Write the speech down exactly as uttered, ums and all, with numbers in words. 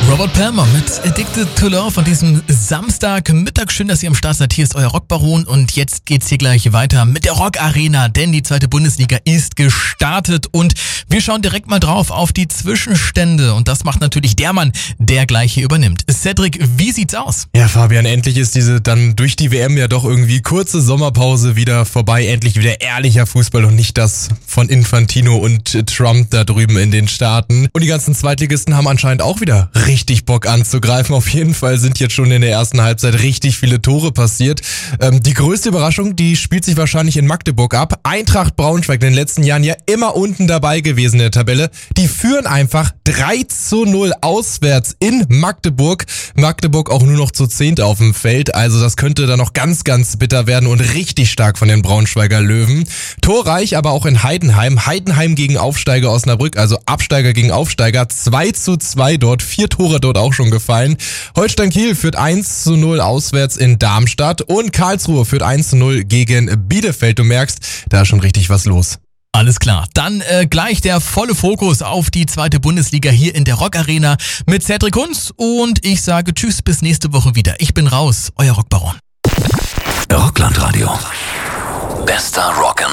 Robert Palmer mit Addicted to Love von diesem Samstagmittag. Schön, dass ihr am Start seid. Hier ist euer Rockbaron und jetzt geht's hier gleich weiter mit der Rock Arena, denn die zweite Bundesliga ist gestartet und wir schauen direkt mal drauf auf die Zwischenstände und das macht natürlich der Mann, der gleich hier übernimmt. Cedric, wie sieht's aus? Ja, Fabian, endlich ist diese dann durch die W M ja doch irgendwie kurze Sommerpause wieder vorbei. Endlich wieder ehrlicher Fußball und nicht das von Infantino und Trump da drüben in den Staaten. Und die ganzen Zweitligisten haben anscheinend auch wieder richtig Bock anzugreifen. Auf jeden Fall sind jetzt schon in der ersten Halbzeit richtig viele Tore passiert. Ähm, die größte Überraschung, die spielt sich wahrscheinlich in Magdeburg ab. Eintracht Braunschweig, in den letzten Jahren ja immer unten dabei gewesen in der Tabelle. Die führen einfach drei zu null auswärts in Magdeburg. Magdeburg auch nur noch zu zehnt auf dem Feld. Also das könnte dann noch ganz, ganz bitter werden und richtig stark von den Braunschweiger Löwen. Torreich aber auch in Heidenheim. Heidenheim gegen Aufsteiger Osnabrück, also Absteiger gegen Aufsteiger. zwei zu zwei dort, vier Tore dort auch schon gefallen. Holstein Kiel führt eins zu null auswärts in Darmstadt und Karlsruhe führt eins zu null gegen Bielefeld. Du merkst, da ist schon richtig was los. Alles klar, dann äh, gleich der volle Fokus auf die zweite Bundesliga hier in der Rock Arena mit Cedric Hunz und ich sage tschüss, bis nächste Woche wieder. Ich bin raus, euer Rockbaron. Rockland Radio. Bester Rock